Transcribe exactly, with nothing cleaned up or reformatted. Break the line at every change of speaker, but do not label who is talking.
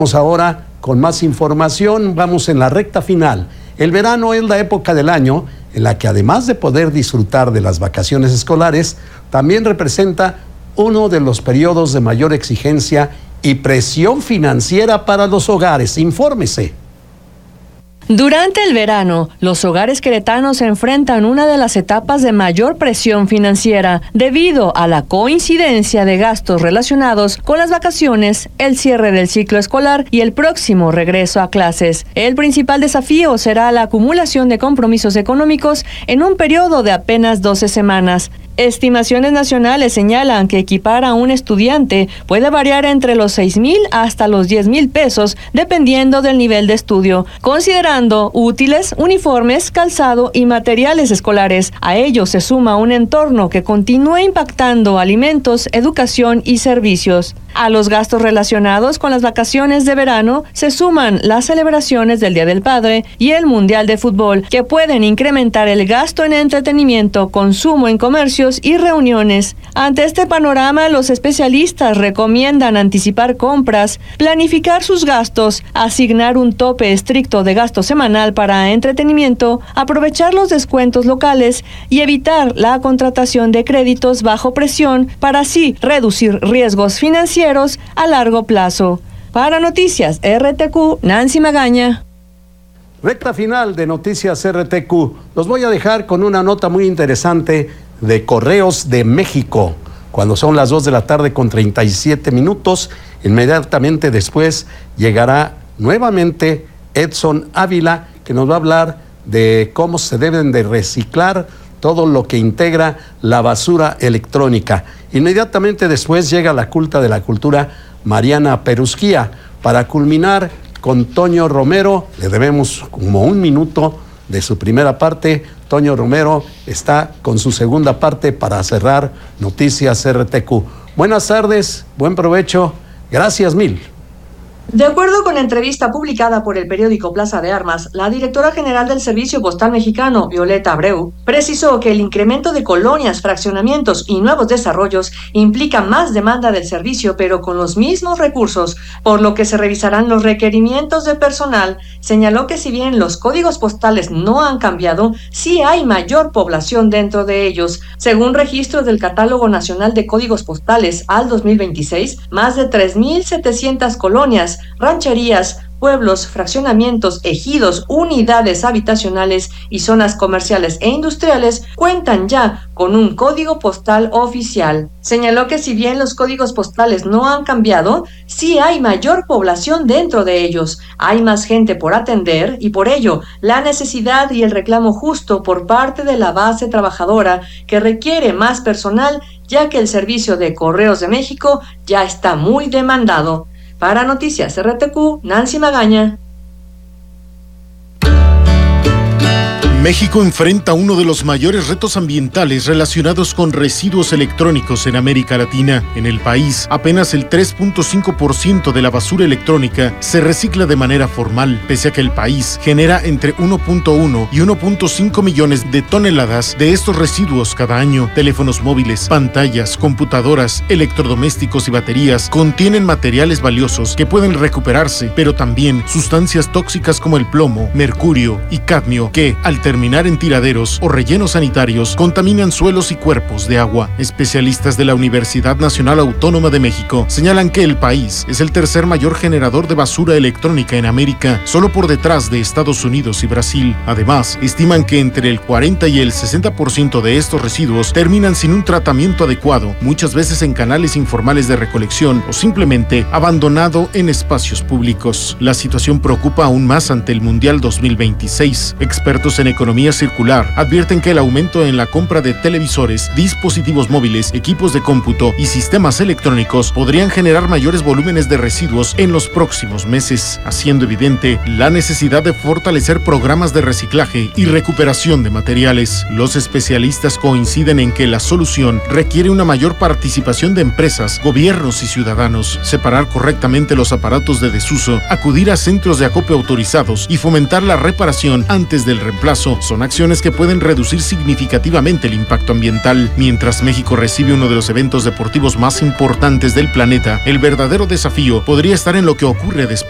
Vamos ahora con más información, vamos en la recta final. El verano es la época del año en la que, además de poder disfrutar de las vacaciones escolares, también representa uno de los periodos de mayor exigencia y presión financiera para los hogares. Infórmese.
Durante el verano, los hogares queretanos enfrentan una de las etapas de mayor presión financiera debido a la coincidencia de gastos relacionados con las vacaciones, el cierre del ciclo escolar y el próximo regreso a clases. El principal desafío será la acumulación de compromisos económicos en un periodo de apenas doce semanas. Estimaciones nacionales señalan que equipar a un estudiante puede variar entre los seis mil hasta los diez mil pesos, dependiendo del nivel de estudio, considerando útiles, uniformes, calzado y materiales escolares. A ello se suma un entorno que continúa impactando alimentos, educación y servicios. A los gastos relacionados con las vacaciones de verano se suman las celebraciones del Día del Padre y el Mundial de Fútbol, que pueden incrementar el gasto en entretenimiento, consumo en comercios y reuniones. Ante este panorama, los especialistas recomiendan anticipar compras, planificar sus gastos, asignar un tope estricto de gasto semanal para entretenimiento, aprovechar los descuentos locales y evitar la contratación de créditos bajo presión para así reducir riesgos financieros a largo plazo. Para Noticias R T Q, Nancy Magaña.
Recta final de Noticias R T Q. Los voy a dejar con una nota muy interesante de Correos de México. Cuando son las dos de la tarde con treinta y siete minutos, inmediatamente después llegará nuevamente Edson Ávila, que nos va a hablar de cómo se deben de reciclar todo lo que integra la basura electrónica. Inmediatamente después llega la culta de la cultura, Mariana Perusquía. Para culminar con Toño Romero, le debemos como un minuto de su primera parte. Toño Romero está con su segunda parte para cerrar Noticias R T Q. Buenas tardes, buen provecho, gracias mil.
De acuerdo con entrevista publicada por el periódico Plaza de Armas, la directora general del Servicio Postal Mexicano, Violeta Abreu, precisó que el incremento de colonias, fraccionamientos y nuevos desarrollos implica más demanda del servicio, pero con los mismos recursos, por lo que se revisarán los requerimientos de personal. Señaló que si bien los códigos postales no han cambiado, sí hay mayor población dentro de ellos. Según registros del Catálogo Nacional de Códigos Postales al dos mil veintiséis, más de tres mil setecientas colonias, rancherías, pueblos, fraccionamientos, ejidos, unidades habitacionales y zonas comerciales e industriales cuentan ya con un código postal oficial. Señaló que si bien los códigos postales no han cambiado, sí hay mayor población dentro de ellos, hay más gente por atender y por ello la necesidad y el reclamo justo por parte de la base trabajadora que requiere más personal, ya que el servicio de Correos de México ya está muy demandado. Para Noticias R T Q, Nancy Magaña.
México enfrenta uno de los mayores retos ambientales relacionados con residuos electrónicos en América Latina. En el país, apenas el tres punto cinco por ciento de la basura electrónica se recicla de manera formal, pese a que el país genera entre uno punto uno y uno punto cinco millones de toneladas de estos residuos cada año. Teléfonos móviles, pantallas, computadoras, electrodomésticos y baterías contienen materiales valiosos que pueden recuperarse, pero también sustancias tóxicas como el plomo, mercurio y cadmio que, al terminar en tiraderos o rellenos sanitarios, contaminan suelos y cuerpos de agua. Especialistas de la Universidad Nacional Autónoma de México señalan que el país es el tercer mayor generador de basura electrónica en América, solo por detrás de Estados Unidos y Brasil. Además, estiman que entre el cuarenta y el sesenta por ciento de estos residuos terminan sin un tratamiento adecuado, muchas veces en canales informales de recolección o simplemente abandonado en espacios públicos. La situación preocupa aún más ante el Mundial dos mil veintiséis. Expertos en economía circular advierten que el aumento en la compra de televisores, dispositivos móviles, equipos de cómputo y sistemas electrónicos podrían generar mayores volúmenes de residuos en los próximos meses, haciendo evidente la necesidad de fortalecer programas de reciclaje y recuperación de materiales. Los especialistas coinciden en que la solución requiere una mayor participación de empresas, gobiernos y ciudadanos, separar correctamente los aparatos de desuso, acudir a centros de acopio autorizados y fomentar la reparación antes del reemplazo son acciones que pueden reducir significativamente el impacto ambiental. Mientras México recibe uno de los eventos deportivos más importantes del planeta, el verdadero desafío podría estar en lo que ocurre después